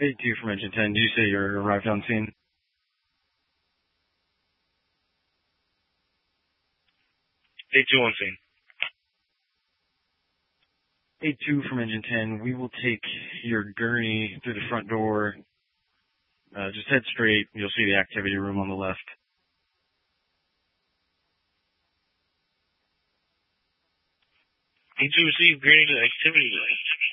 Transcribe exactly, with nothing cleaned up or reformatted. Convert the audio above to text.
eight two from Engine ten, do you say you're arrived on scene? eight two on scene. eight two from Engine ten, we will take your gurney through the front door. Uh, just head straight. You'll see the activity room on the left. eight two received gurney to activity room.